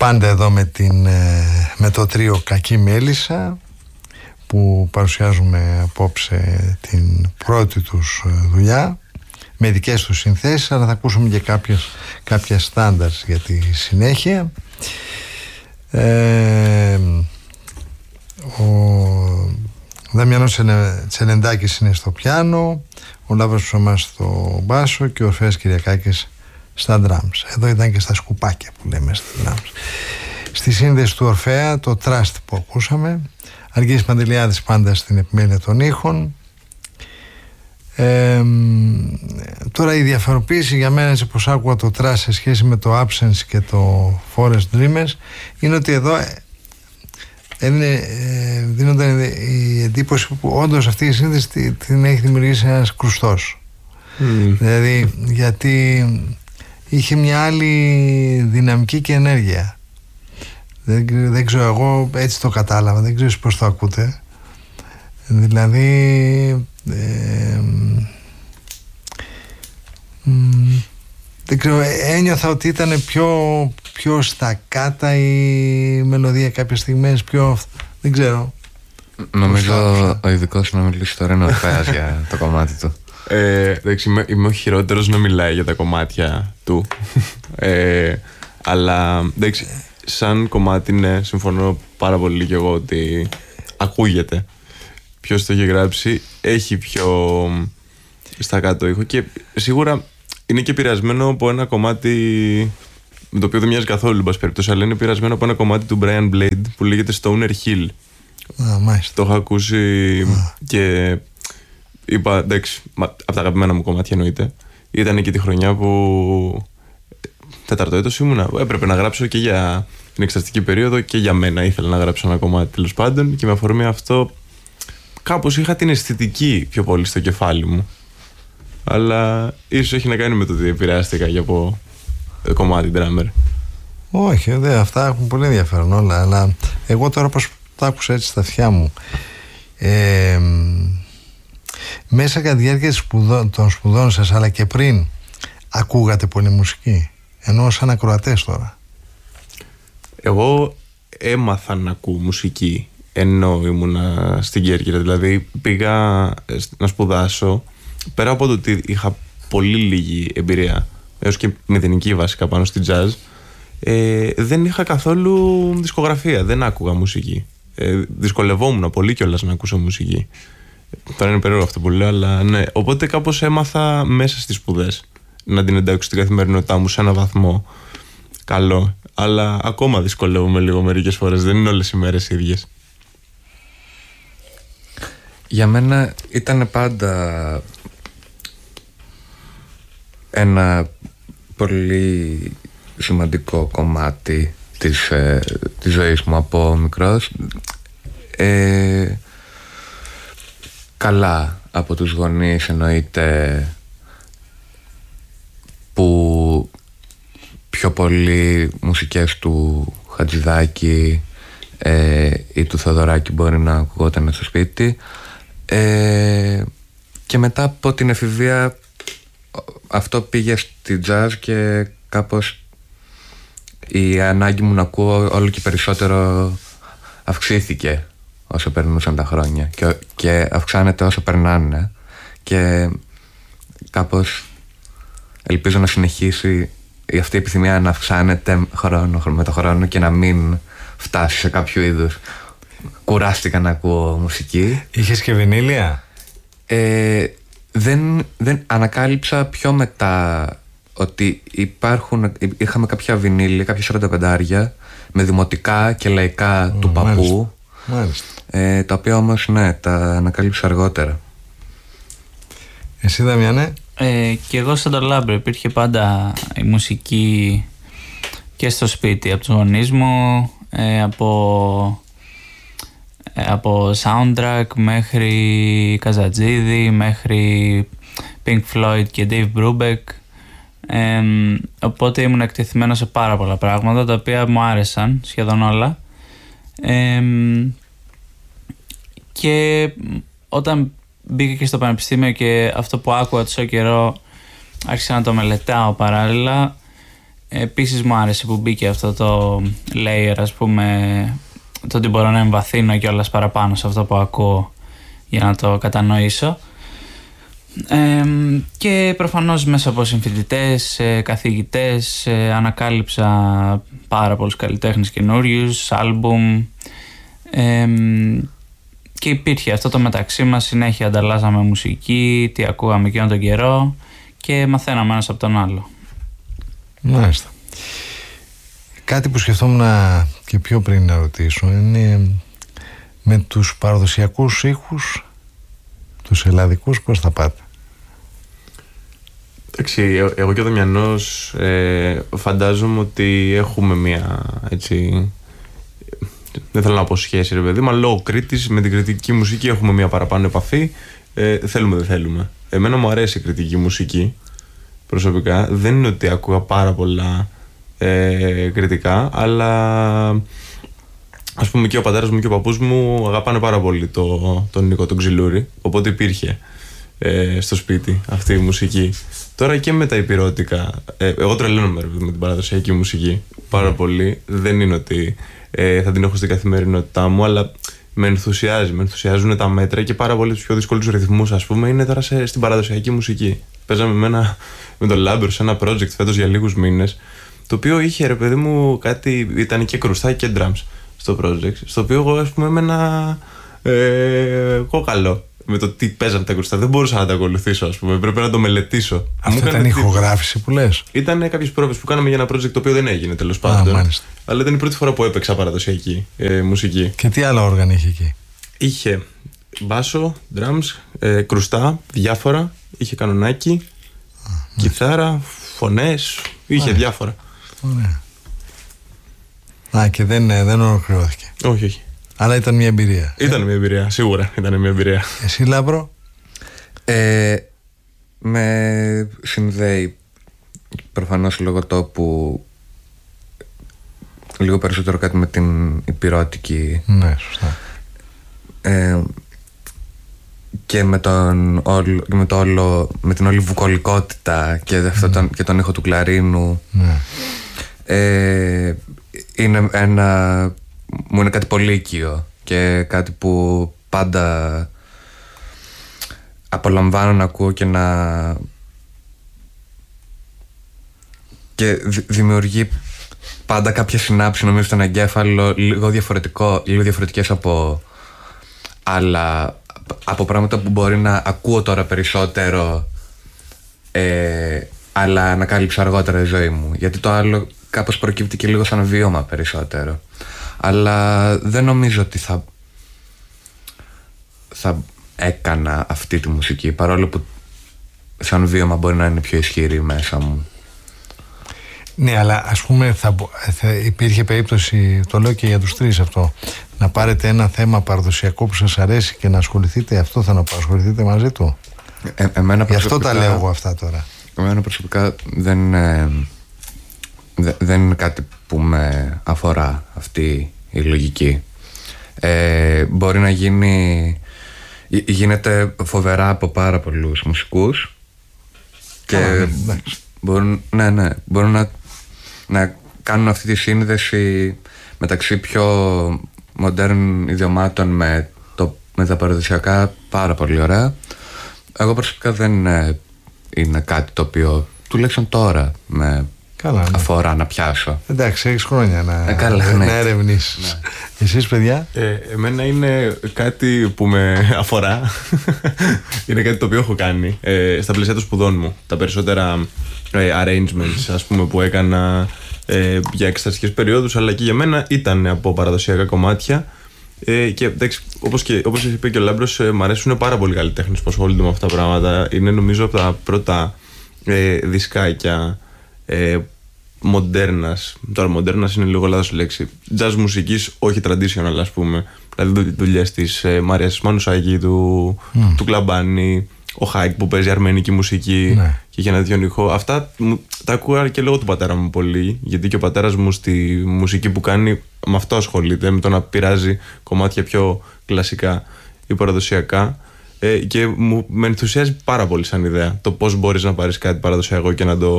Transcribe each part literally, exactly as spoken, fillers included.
πάντα εδώ με, την, με το τρίο Κακή Μέλισσα, που παρουσιάζουμε απόψε την πρώτη τους δουλειά με δικές τους συνθέσεις, αλλά θα ακούσουμε και κάποιες, κάποια στάνταρς για τη συνέχεια. ε, ο Δαμιανός Τσελεντάκης είναι στο πιάνο, ο Λάβρος Ψωμάς στο μπάσο και ο Ορφέας Κυριακάκης στα drums. Εδώ ήταν και στα σκουπάκια που λέμε στα drums. Στη σύνδεση του Ορφέα το Trust που ακούσαμε, Αργύρης Παντελιάδης πάντα στην επιμέλεια των ήχων. Ε, τώρα η διαφοροποίηση για μένα, έτσι πως άκουγα το Trust σε σχέση με το Absence και το Forest Dreamers, είναι ότι εδώ ε, δίνονταν η εντύπωση που όντως αυτή η σύνδεση την έχει δημιουργήσει ένας κρουστός. Mm. Δηλαδή γιατί είχε μια άλλη δυναμική και ενέργεια. Δεν, δεν ξέρω, εγώ έτσι το κατάλαβα, δεν ξέρω πώς το ακούτε. Δηλαδή ε, μ, δεν ξέρω, ένιωθα ότι ήταν πιο, πιο στακάτα η μελωδία κάποιες στιγμές, πιο, δεν ξέρω. Νομίζω ο ειδικός να μιλήσει τώρα είναι ο Ορφέας για το κομμάτι του. Ε, εντάξει, είμαι, είμαι ο χειρότερος να μιλάει για τα κομμάτια του. ε, αλλά εντάξει, σαν κομμάτι, ναι, συμφωνώ πάρα πολύ και εγώ ότι ακούγεται. Ποιος το έχει γράψει, έχει πιο στα κάτω ήχο και σίγουρα είναι και επηρεασμένο από ένα κομμάτι με το οποίο δεν μοιάζει καθόλου, εν πάση περιπτώσει, αλλά είναι επηρεασμένο από ένα κομμάτι του Brian Blade που λέγεται Stoner Hill. Α, μάλιστα. Το έχω ακούσει Α. και είπα, εντάξει, από τα αγαπημένα μου κομμάτια εννοείται. Ήταν και τη χρονιά που τέταρτο έτος ήμουνα. Έπρεπε να γράψω και για την εξεταστική περίοδο και για μένα. Ήθελα να γράψω ένα κομμάτι, τέλος πάντων, και με αφορμή αυτό κάπως είχα την αισθητική πιο πολύ στο κεφάλι μου. Αλλά ίσως έχει να κάνει με το ότι επηρεάστηκα για από το κομμάτι drummer. Όχι, δε, αυτά έχουν πολύ ενδιαφέρον όλα. Αλλά εγώ τώρα πως το άκουσα έτσι στα αυτιά μου, ε, μέσα κατά τη διάρκεια των σπουδών σας, αλλά και πριν, ακούγατε πολύ μουσική? Ενώ σαν ακροατές τώρα. Εγώ έμαθα να ακούω μουσική ενώ ήμουνα στην Κέρκυρα. Δηλαδή πήγα να σπουδάσω, πέρα από το ότι είχα πολύ λίγη εμπειρία, έως και μηδενική βασικά πάνω στην jazz, ε, δεν είχα καθόλου δισκογραφία, δεν άκουγα μουσική. Ε, δυσκολευόμουν πολύ κιόλας να ακούσω μουσική. Τώρα είναι περίεργο αυτό που λέω, αλλά ναι. Οπότε κάπως έμαθα μέσα στις σπουδές να την εντάξω στην καθημερινότητά μου σε ένα βαθμό καλό. Αλλά ακόμα δυσκολεύομαι λίγο μερικές φορές, δεν είναι όλες οι μέρες ίδιες. Για μένα ήταν πάντα ένα πολύ σημαντικό κομμάτι της, ε, της ζωής μου από μικρός. Ε, καλά από τους γονείς εννοείται, που πιο πολύ μουσικές του Χατζηδάκη ε, ή του Θοδωράκη μπορεί να ακουγόταν στο σπίτι. Ε, και μετά από την εφηβεία αυτό πήγε στη jazz και κάπως η ανάγκη μου να ακούω όλο και περισσότερο αυξήθηκε όσο περνούσαν τα χρόνια και, και αυξάνεται όσο περνάνε, και κάπως ελπίζω να συνεχίσει αυτή η επιθυμία να αυξάνεται χρόνο με το χρόνο και να μην φτάσει σε κάποιο είδους κουράστηκα να ακούω μουσική. Είχες και βινίλια? Ε, δεν, δεν ανακάλυψα πιο μετά ότι υπάρχουν, είχαμε κάποια βινίλια, κάποια σαράντα πεντάρια με δημοτικά και λαϊκά mm, του παππού. Μάλιστα. Ε, τα οποία όμως ναι, τα ανακάλυψα αργότερα. Εσύ Δαμιανέ? Ε, και εγώ σαν τον Λάμπρο υπήρχε πάντα η μουσική και στο σπίτι από τους γονείς μου, ε, από, ε, από soundtrack μέχρι Καζατζίδη, μέχρι Pink Floyd και Dave Brubeck. Ε, οπότε ήμουν εκτεθειμένος σε πάρα πολλά πράγματα τα οποία μου άρεσαν σχεδόν όλα. Ε, και όταν μπήκα και στο πανεπιστήμιο και αυτό που άκουγα τόσο καιρό άρχισα να το μελετάω παράλληλα, επίσης μου άρεσε που μπήκε αυτό το layer, ας πούμε, το ότι μπορώ να εμβαθύνω κιόλας παραπάνω σε αυτό που ακούω για να το κατανοήσω. Ε, και προφανώς μέσα από συμφοιτητές, καθηγητές, ανακάλυψα πάρα πολλούς καλλιτέχνες καινούριους, άλμπουμ, ε, και υπήρχε αυτό το μεταξύ μας, συνέχεια ανταλλάζαμε μουσική, τι ακούγαμε εκείνον τον καιρό και μαθαίναμε ένας από τον άλλο. Μάλιστα. Κάτι που σκεφτόμουν και πιο πριν να ρωτήσω είναι με τους παραδοσιακούς ήχους, τους ελλαδικούς, πώς θα πάτε? Εντάξει, εγώ και ο Δαμιανός ε, φαντάζομαι ότι έχουμε μια, έτσι, δεν θέλω να πω σχέση ρε παιδί, αλλά λόγω Κρήτης με την κριτική μουσική έχουμε μια παραπάνω επαφή, ε, θέλουμε δεν θέλουμε. Εμένα μου αρέσει η κριτική μουσική προσωπικά, δεν είναι ότι ακούγα πάρα πολλά ε, κριτικά, αλλά ας πούμε και ο πατέρας μου και ο παππούς μου αγαπάνε πάρα πολύ το, τον Νίκο τον Ξυλούρη, οπότε υπήρχε ε, στο σπίτι αυτή η μουσική. Τώρα και με τα υπηρώτικα, ε, εγώ τρελαίνομαι με την παραδοσιακή μουσική πάρα πολύ, δεν είναι ότι ε, θα την έχω στην καθημερινότητά μου, αλλά με ενθουσιάζει, με ενθουσιάζουν τα μέτρα και πάρα πολύ τους πιο δύσκολους ρυθμούς, ας πούμε, είναι τώρα σε, στην παραδοσιακή μουσική. Παίζαμε με, ένα, με τον Λάμπρο σε ένα project φέτος για λίγους μήνες, το οποίο είχε ρε παιδί μου κάτι, ήταν και κρουστά και drums στο project, στο οποίο εγώ ας πούμε έμενα ε, κόκαλο με το τι παίζανε τα κρουστά. Δεν μπορούσα να τα ακολουθήσω, ας πούμε, πρέπει να το μελετήσω. Αυτό ήταν ηχογράφηση που λες? Ήταν κάποιες πρόβες που κάναμε για ένα project το οποίο δεν έγινε τέλος πάντων. Α, αλλά ήταν η πρώτη φορά που έπαιξα παραδοσιακή ε, μουσική. Και τι άλλα όργανα είχε εκεί? Είχε μπάσο, drums, ε, κρουστά, διάφορα. Είχε κανονάκι, Α, κιθάρα, φωνές. Είχε Άρα. διάφορα. Ωραία. Α, και δεν, δεν ολοκληρώθηκε? Όχι, όχι. Αλλά ήταν μια εμπειρία. Ήταν ε? μια εμπειρία, σίγουρα ήταν μια εμπειρία. Εσύ Λάμπρο? Ε, με συνδέει προφανώς λόγω τόπου λίγο περισσότερο κάτι με την υπηρώτικη. Ναι, σωστά. Ε, και με, τον όλο, με, το όλο, με την όλη βουκολικότητα και, αυτό, mm. τον, και τον ήχο του κλαρίνου. Ναι. Ε, είναι ένα, μου είναι κάτι πολύ οικείο και κάτι που πάντα απολαμβάνω να ακούω και να και δημιουργεί πάντα κάποια συνάψη νομίζω στον εγκέφαλο λίγο διαφορετικό, λίγο διαφορετικές από άλλα, από πράγματα που μπορεί να ακούω τώρα περισσότερο ε, αλλά ανακάλυψα αργότερα η ζωή μου, γιατί το άλλο κάπως προκύπτει και λίγο σαν βίωμα περισσότερο, αλλά δεν νομίζω ότι θα θα έκανα αυτή τη μουσική, παρόλο που σαν βίωμα μπορεί να είναι πιο ισχυρή μέσα μου. Ναι, αλλά ας πούμε θα, θα υπήρχε περίπτωση, το λέω και για τους τρεις αυτό, να πάρετε ένα θέμα παραδοσιακό που σας αρέσει και να ασχοληθείτε, αυτό θα να ασχοληθείτε μαζί του? Ε, εμένα Γι' αυτό τα λέω εγώ αυτά τώρα. Εμένα προσωπικά δεν, ε, δε, δεν είναι κάτι που με αφορά αυτή η λογική. Ε, μπορεί να γίνει, γίνεται φοβερά από πάρα πολλούς μουσικούς και Α, ναι. μπορούν, ναι, ναι, μπορούν να, να κάνουν αυτή τη σύνδεση μεταξύ πιο μοντέρνων ιδιωμάτων με, το, με τα παραδοσιακά πάρα πολύ ωραία. Εγώ προσωπικά δεν ε, είναι κάτι το οποίο τουλάχιστον τώρα με καλά, ναι. αφορά να πιάσω. Εντάξει, έχεις χρόνια να, ε, καλά, να ναι. ερευνήσεις. Ναι. Εσείς παιδιά? Ε, εμένα είναι κάτι που με αφορά. Είναι κάτι το οποίο έχω κάνει ε, στα πλαίσια των σπουδών μου. Τα περισσότερα ε, arrangements, ας πούμε, που έκανα ε, για εξεταστικές περιόδους, αλλά και για μένα ήταν από παραδοσιακά κομμάτια. Ε, και εντάξει, όπως, και, όπως είπε και ο Λάμπρος, ε, μ' αρέσουν πάρα πολύ καλλιτέχνες που ασχολούνται με αυτά τα πράγματα. Είναι νομίζω από τα πρώτα ε, δισκάκια ε, μοντέρνας. Τώρα μοντέρνας είναι λίγο λάθος λέξη. Jazz μουσικής, όχι traditional, ας πούμε. Δηλαδή δουλειές της ε, Μαρίας Μανουσάκη, του, mm. του Κλαμπάνη, ο Χάικ που παίζει αρμενική μουσική ναι. και είχε ένα τέτοιο ήχο. Αυτά τα ακούω και λόγω του πατέρα μου πολύ, γιατί και ο πατέρας μου στη μουσική που κάνει με αυτό ασχολείται, με το να πειράζει κομμάτια πιο κλασικά ή παραδοσιακά. Ε, και μου, με ενθουσιάζει πάρα πολύ σαν ιδέα το πώς μπορείς να πάρεις κάτι παραδοσιακό και να το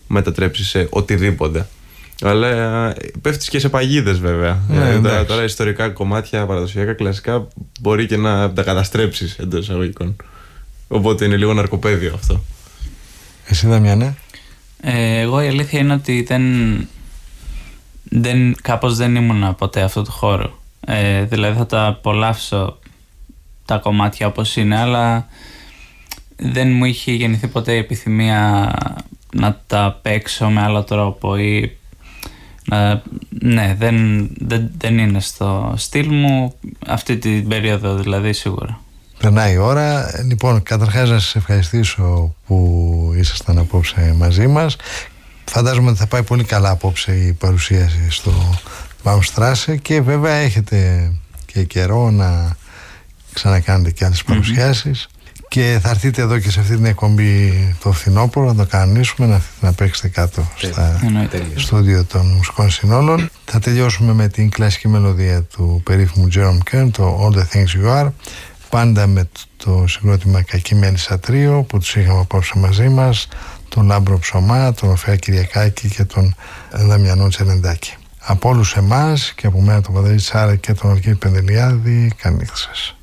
μετατρέψει σε οτιδήποτε. Αλλά πέφτεις και σε παγίδες βέβαια. Ναι, ε, τώρα, τώρα ιστορικά κομμάτια, παραδοσιακά, κλασικά μπορεί και να τα καταστρέψεις εντός εισαγωγικών. Οπότε είναι λίγο ναρκοπαίδιο αυτό. Εσύ Δαμιανέ? Ε, εγώ η αλήθεια είναι ότι δεν, δεν, κάπως δεν ήμουν ποτέ αυτό το χώρο. Ε, δηλαδή θα τα απολαύσω τα κομμάτια όπως είναι, αλλά δεν μου είχε γεννηθεί ποτέ η επιθυμία να τα παίξω με άλλο τρόπο ή να, ναι, δεν, δεν, δεν είναι στο στυλ μου αυτή την περίοδο δηλαδή σίγουρα. Περνάει η ώρα. Λοιπόν, καταρχάς να σας ευχαριστήσω που ήσασταν απόψε μαζί μας. Φαντάζομαι ότι θα πάει πολύ καλά απόψε η παρουσίαση στο Baumstrasse και βέβαια έχετε και καιρό να ξανακάνετε και άλλες παρουσιάσεις. Mm-hmm. Και θα έρθετε εδώ και σε αυτή την εκπομπή το φθινόπωρο να το κανονίσουμε, να, να παίξετε κάτω στα στούντιο των μουσικών συνόλων. Θα τελειώσουμε με την κλασική μελωδία του περίφημου Jerome Kern, το All the Things You Are, πάντα με το συγκρότημα Κακή Μέλισσα Τρίο που τους είχαμε απόψε μαζί μας, τον Λάμπρο Ψωμά, τον Οφέα Κυριακάκη και τον Δαμιανό Τσελεντάκη. Από όλους εμάς και από μένα τον Παντελή Τσάρα και τον Ορκή Πεντελιάδη, καλή νύχτα σας.